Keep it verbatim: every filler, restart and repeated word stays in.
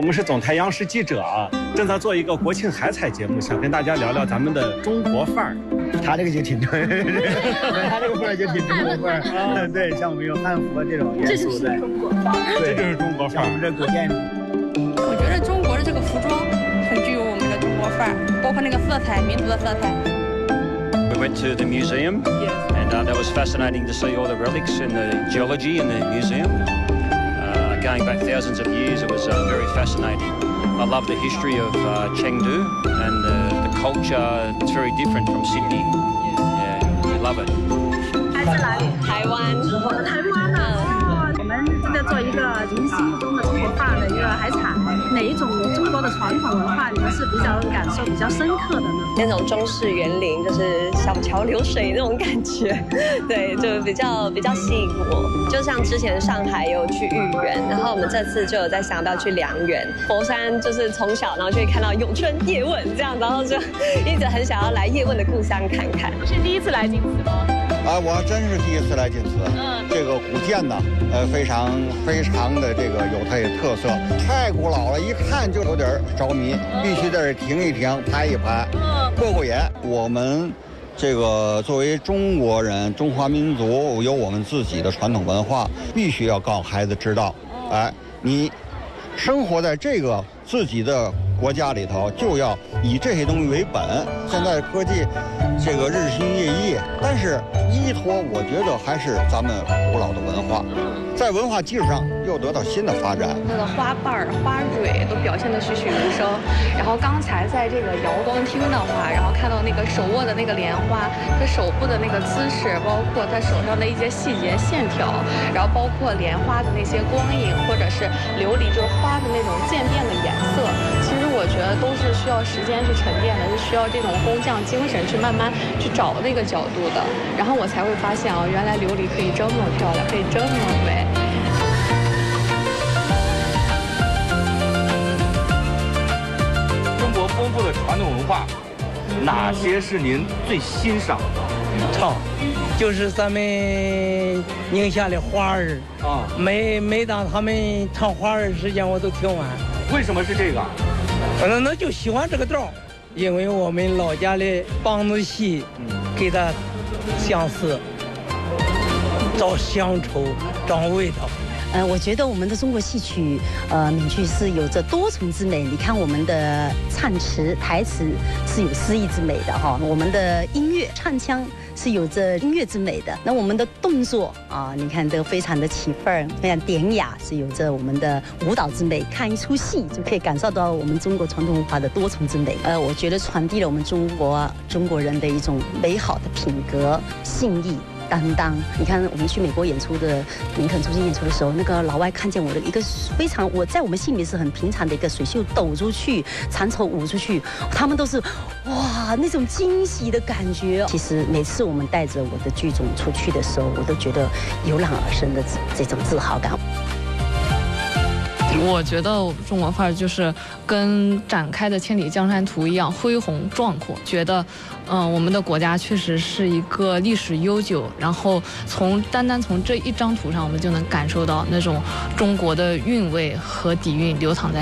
我们是总台央视记者啊，正在做一个国庆海采节目，想跟大家聊聊咱们的中国范儿。 他这个就挺中，他这个范儿就挺中国范儿啊。对，像我们有汉服这种元素在， 这就是中国范儿， 对，这就是中国范儿。 我们这古建筑， 我觉得中国的这个服装很具有我们的中国范儿，包括那个色彩，民族的色彩。 We went to the museum, yes. and uh, that was fascinating to see all the relics and the geology in the museum. Uh, going back thousands of years, it was uh, very fascinating. I love the history of uh, Chengdu and the, the culture. It's very different from Sydney. Yeah, we love it. 来自哪里？台湾。我们台湾的。哦，我们正在做一个您心目中的中国范儿的一个海产。哪一种中国的传统文化你们是比较感受比较深刻的呢？ 那种中式园林，就是小桥流水那种感觉，对，就比较比较吸引我。就像之前上海有去豫园，然后我们这次就有在想要不要去良园。佛山就是从小然后就会看到咏春、叶问这样，然后就一直很想要来叶问的故乡看看。 是第一次来金祠吗？ 啊，我真是第一次来金祠。嗯，这个古建呢，呃，非常非常的这个有它的特色，太古老了，一看就有点着迷，必须在这停一停，拍一拍，过过眼。我们这个作为中国人，中华民族有我们自己的传统文化，必须要告诉孩子知道。哎，你生活在这个自己的国家里头，就要以这些东西为本。现在科技这个日新月异，但是依托我觉得还是咱们古老的文化，在文化基础上又得到新的发展。 那个花瓣儿、花蕊都表现得栩栩如生。然后刚才在这个瑶光厅的话，然后看到那个手握的那个莲花，他手部的那个姿势，包括他手上的一些细节线条，然后包括莲花的那些光影，或者是琉璃就是花的那种渐变的颜色，其实我觉得都是需要时间去沉淀的，是需要这种工匠精神去慢慢去找那个角度的。然后我才会发现哦，原来琉璃可以这么漂亮，可以这么美。 中国丰富的传统文化，哪些是您最欣赏的？ 唱，就是咱们宁夏的花儿啊。每每当他们唱花儿时间，我都听完。 为什么是这个？ 那那就喜欢这个调，因为我们老家的梆子戏，给它相似，找乡愁，找味道。 呃，我觉得我们的中国戏曲，呃，闽剧是有着多重之美。你看我们的唱词、台词是有诗意之美的哈，我们的音乐唱腔是有着音乐之美的。那我们的动作啊，你看都非常的起范儿，非常典雅，是有着我们的舞蹈之美。看一出戏就可以感受到我们中国传统文化的多重之美。呃，我觉得传递了我们中国中国人的一种美好的品格、信义。担当，你看我们去美国演出的林肯中心演出的时候，那个老外看见我的一个非常，我在我们心里是很平常的一个水袖抖出去，长绸舞出去，他们都是哇那种惊喜的感觉。其实每次我们带着我的剧种出去的时候，我都觉得油然而生的这种自豪感。 我觉得中国范儿就是跟展开的千里江山图一样恢宏壮阔，觉得嗯、呃，我们的国家确实是一个历史悠久，然后从单单从这一张图上，我们就能感受到那种中国的韵味和底蕴流淌在